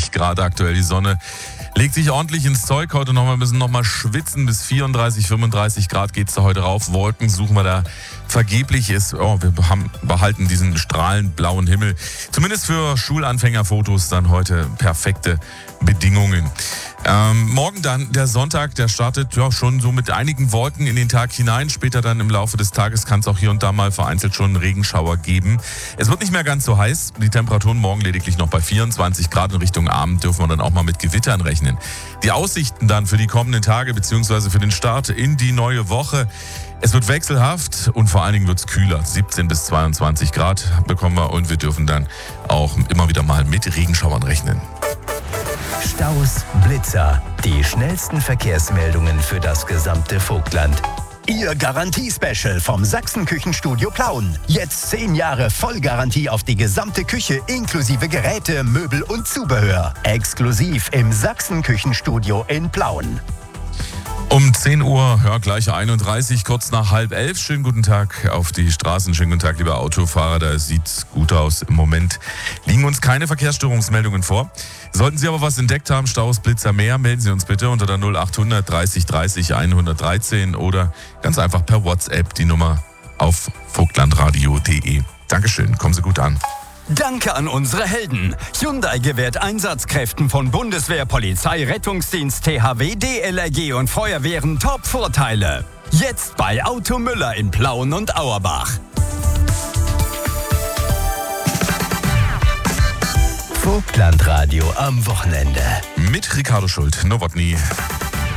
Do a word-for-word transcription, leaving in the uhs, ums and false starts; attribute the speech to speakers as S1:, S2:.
S1: fünfunddreißig Grad aktuell. Die Sonne legt sich ordentlich ins Zeug. Heute noch mal ein bisschen noch mal schwitzen. Bis vierunddreißig, fünfunddreißig Grad geht's da heute rauf. Wolken suchen wir da vergeblich. Ist, oh, wir haben, behalten diesen strahlend blauen Himmel. Zumindest für Schulanfängerfotos dann heute perfekte Bedingungen. Ähm, morgen dann der Sonntag, der startet ja schon so mit einigen Wolken in den Tag hinein. Später dann im Laufe des Tages kann es auch hier und da mal vereinzelt schon einen Regenschauer geben. Es wird nicht mehr ganz so heiß. Die Temperaturen morgen lediglich noch bei vierundzwanzig Grad. In Richtung Abend dürfen wir dann auch mal mit Gewittern rechnen. Die Aussichten dann für die kommenden Tage bzw. für den Start in die neue Woche. Es wird wechselhaft und vor allen Dingen wird es kühler. siebzehn bis zweiundzwanzig Grad bekommen wir und wir dürfen dann auch immer wieder mal mit Regenschauern rechnen.
S2: Staus, Blitzer, die schnellsten Verkehrsmeldungen für das gesamte Vogtland. Ihr Garantie-Special vom Sachsen-Küchenstudio Plauen. Jetzt zehn Jahre Vollgarantie auf die gesamte Küche inklusive Geräte, Möbel und Zubehör. Exklusiv im Sachsen-Küchenstudio in Plauen.
S1: Um zehn Uhr, ja, gleich einunddreißig, kurz nach halb elf. Schönen guten Tag auf die Straßen. Schönen guten Tag, liebe Autofahrer. Da sieht's gut aus. Im Moment liegen uns keine Verkehrsstörungsmeldungen vor. Sollten Sie aber was entdeckt haben, Staus, Blitzer, mehr, melden Sie uns bitte unter der null achthundert dreißig dreißig hundertdreizehn oder ganz einfach per WhatsApp die Nummer auf vogtlandradio punkt de. Dankeschön, kommen Sie gut an.
S3: Danke an unsere Helden. Hyundai gewährt Einsatzkräften von Bundeswehr, Polizei, Rettungsdienst, T H W, D L R G und Feuerwehren Top-Vorteile. Jetzt bei Auto Müller in Plauen und Auerbach.
S2: Vogtlandradio am Wochenende.
S1: Mit Ricardo Schult, Nowotny.